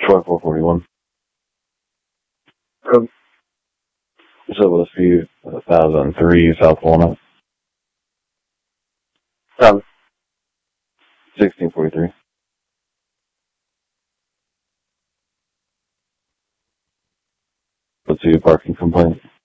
2441. Civil Dispute, 1003 South Walnut. 1643. Let's see a parking complaint.